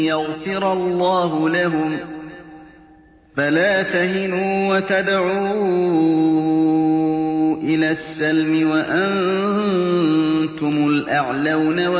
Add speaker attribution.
Speaker 1: يغفر الله لهم فلا تهنوا وتدعوا إلى السلم وأنتم الأعلون